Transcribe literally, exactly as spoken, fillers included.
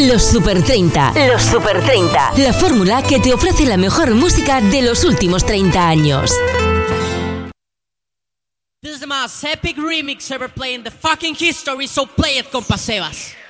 Los Super treinta. Los Super treinta. La fórmula que te ofrece la mejor música de los últimos treinta años. This is the most epic remix ever played in the fucking history, so play it, compa Sebas.